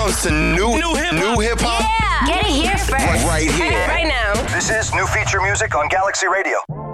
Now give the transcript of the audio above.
comes to new hip hop, Yeah. Get it here first. right here. Right now. This is new feature music on Galaxy Radio.